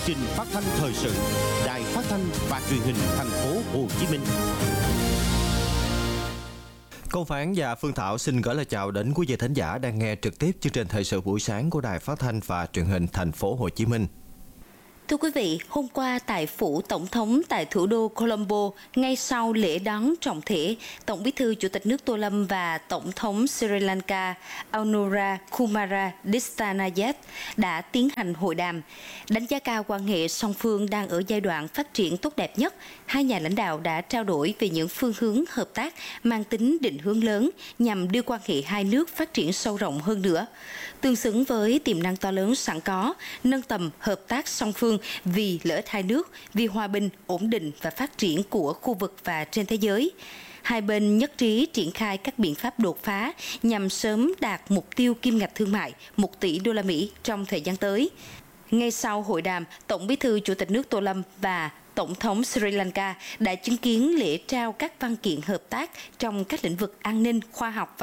trình phát thanh thời sự, Đài Phát thanh và Truyền hình Thành phố Hồ Chí Minh. Công Phán và Phương Thảo xin gửi lời chào đến quý vị thính giả đang nghe trực tiếp chương trình thời sự buổi sáng của Đài Phát thanh và Truyền hình Thành phố Hồ Chí Minh. Thưa quý vị, hôm qua tại phủ Tổng thống tại thủ đô Colombo, ngay sau lễ đón trọng thể, Tổng Bí thư Chủ tịch nước Tô Lâm và Tổng thống Sri Lanka Anura Kumara Dissanayake đã tiến hành hội đàm. Đánh giá cao quan hệ song phương đang ở giai đoạn phát triển tốt đẹp nhất, hai nhà lãnh đạo đã trao đổi về những phương hướng hợp tác mang tính định hướng lớn nhằm đưa quan hệ hai nước phát triển sâu rộng hơn nữa. Tương xứng với tiềm năng to lớn sẵn có, nâng tầm hợp tác song phương vì lợi ích hai nước, vì hòa bình, ổn định và phát triển của khu vực và trên thế giới. Hai bên nhất trí triển khai các biện pháp đột phá nhằm sớm đạt mục tiêu kim ngạch thương mại 1 tỷ đô la Mỹ trong thời gian tới. Ngay sau hội đàm, Tổng Bí thư Chủ tịch nước Tô Lâm và Tổng thống Sri Lanka đã chứng kiến lễ trao các văn kiện hợp tác trong các lĩnh vực an ninh, khoa học và